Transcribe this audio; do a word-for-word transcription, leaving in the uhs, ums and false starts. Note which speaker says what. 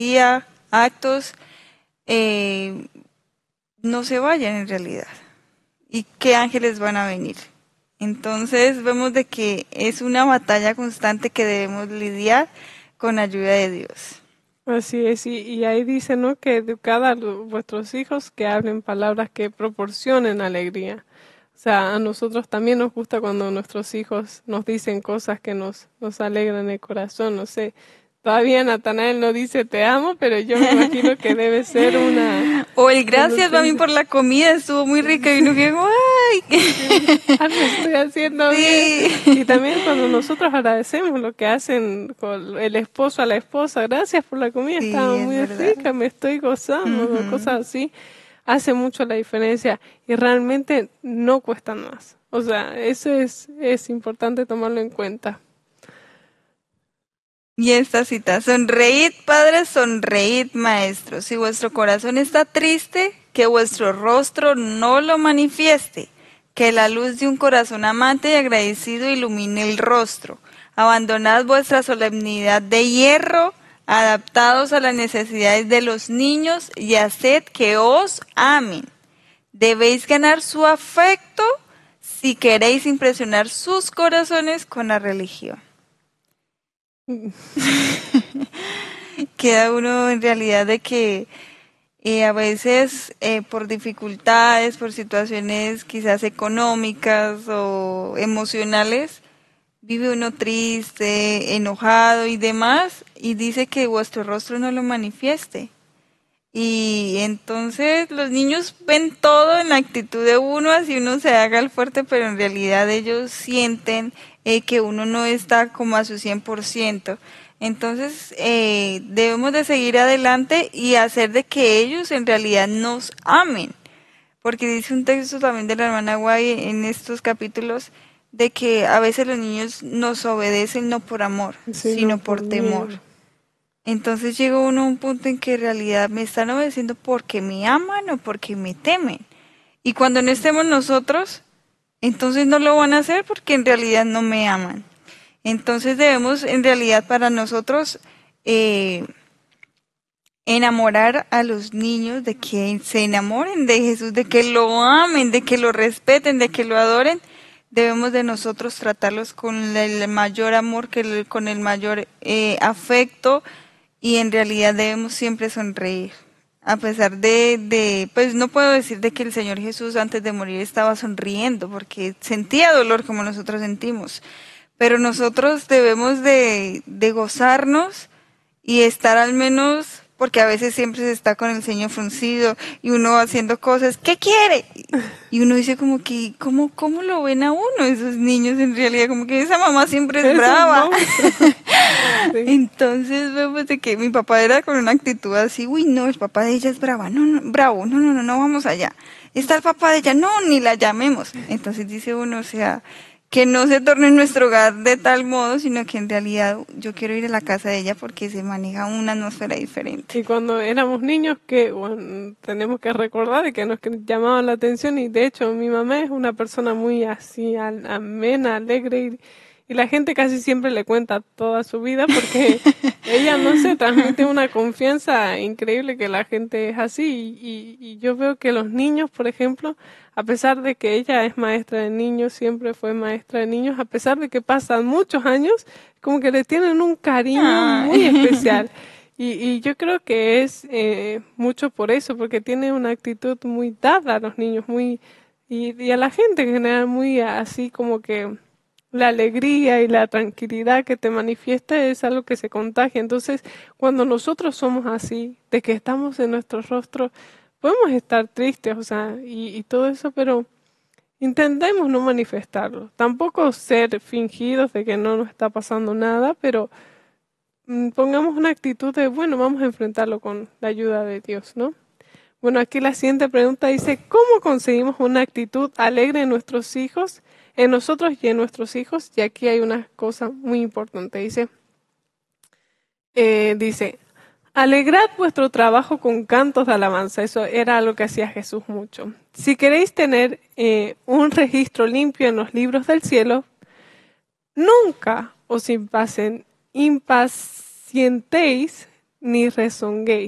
Speaker 1: día, actos, eh, no se vayan en realidad. ¿Y qué ángeles van a venir? Entonces vemos de que es una batalla constante que debemos lidiar con ayuda de Dios.
Speaker 2: Así es, y, y ahí dice, ¿no? Que educad a lo- vuestros hijos que hablen palabras que proporcionen alegría. O sea, a nosotros también nos gusta cuando nuestros hijos nos dicen cosas que nos, nos alegran el corazón. No sé, todavía Natanael no dice te amo, pero yo me imagino que debe ser una...
Speaker 1: O el
Speaker 2: Cuando
Speaker 1: gracias,
Speaker 2: te
Speaker 1: mami,
Speaker 2: dice,
Speaker 1: por la comida, estuvo muy rica. Y uno que, ¡ay!
Speaker 2: algo estoy haciendo bien. Y
Speaker 1: Sí.
Speaker 2: también cuando nosotros agradecemos lo que hacen con el esposo a la esposa, gracias por la comida, estaba
Speaker 1: Sí, es
Speaker 2: muy
Speaker 1: verdad.
Speaker 2: rica, me estoy gozando, o
Speaker 1: Ujú.
Speaker 2: cosas así, hace mucho la diferencia y realmente no cuestan más. O sea, eso es, es importante tomarlo en cuenta.
Speaker 1: Y esta cita, sonreíd, padres, sonreíd, maestros. Si vuestro corazón está triste, que vuestro rostro no lo manifieste. Que la luz de un corazón amante y agradecido ilumine el rostro. Abandonad vuestra solemnidad de hierro, adaptados a las necesidades de los niños y haced que os amen. Debéis ganar su afecto si queréis impresionar sus corazones con la religión. Queda uno en realidad de que eh, a veces eh, por dificultades, por situaciones quizás económicas o emocionales, vive uno triste, enojado y demás, y dice que vuestro rostro no lo manifieste. Y entonces los niños ven todo en la actitud de uno, así uno se haga el fuerte, pero en realidad ellos sienten eh, que uno no está como a su cien por ciento. Entonces eh, debemos de seguir adelante y hacer de que ellos en realidad nos amen. Porque dice un texto también de la hermana Guay en estos capítulos de que a veces los niños nos obedecen no por amor,
Speaker 2: Sino
Speaker 1: sino por
Speaker 2: por
Speaker 1: temor.
Speaker 2: miedo.
Speaker 1: Entonces llega uno a un punto en que en realidad me están obedeciendo porque me aman o porque me temen. Y cuando no estemos nosotros, entonces no lo van a hacer porque en realidad no me aman. Entonces debemos en realidad para nosotros eh, enamorar a los niños de que se enamoren de Jesús, de que lo amen, de que lo respeten, de que lo adoren. Debemos de nosotros tratarlos con el mayor amor, que el- con el mayor eh, afecto y en realidad debemos siempre sonreír. A pesar de, de, pues no puedo decir de que el Señor Jesús antes de morir estaba sonriendo, porque sentía dolor como nosotros sentimos. Pero nosotros debemos de, de gozarnos y estar al menos, porque a veces siempre se está con el ceño fruncido y uno haciendo cosas, ¿qué quiere? Y uno dice como que, ¿cómo, cómo lo ven a uno esos niños en realidad? Como que esa mamá siempre es
Speaker 2: Es un
Speaker 1: brava.
Speaker 2: monstruo. Sí.
Speaker 1: Entonces vemos de que mi papá era con una actitud así, uy, no, el papá de ella es brava, no, no, bravo, no, no, no, no vamos allá. Está el papá de ella, no, ni la llamemos. Entonces dice uno, o sea, que no se torne nuestro hogar de tal modo, sino que en realidad yo quiero ir a la casa de ella porque se maneja una atmósfera diferente.
Speaker 2: Y cuando éramos niños, que bueno, tenemos que recordar de que nos llamaban la atención y de hecho mi mamá es una persona muy así al- amena, alegre y, y la gente casi siempre le cuenta toda su vida porque ella, no sé, transmite una confianza increíble que la gente es así y, y, y yo veo que los niños, por ejemplo, a pesar de que ella es maestra de niños, siempre fue maestra de niños, a pesar de que pasan muchos años, como que le tienen un cariño muy
Speaker 1: Ay.
Speaker 2: especial. Y, y yo creo que es eh, mucho por eso, porque tiene una actitud muy dada a los niños, muy y, y a la gente en general, muy así como que la alegría y la tranquilidad que te manifiesta es algo que se contagia. Entonces, cuando nosotros somos así, de que estamos en nuestros rostros, podemos estar tristes, o sea, y, y todo eso, pero intentemos no manifestarlo. Tampoco ser fingidos de que no nos está pasando nada, pero mm, pongamos una actitud de, bueno, vamos a enfrentarlo con la ayuda de Dios, ¿no? Bueno, aquí la siguiente pregunta dice, ¿cómo conseguimos una actitud alegre en nuestros hijos, en nosotros y en nuestros hijos? Y aquí hay una cosa muy importante. Dice, eh, dice, alegrad vuestro trabajo con cantos de alabanza. Eso era algo que hacía Jesús mucho. Si queréis tener eh, un registro limpio en los libros del cielo, nunca os impasen, impacientéis ni rezonguéis.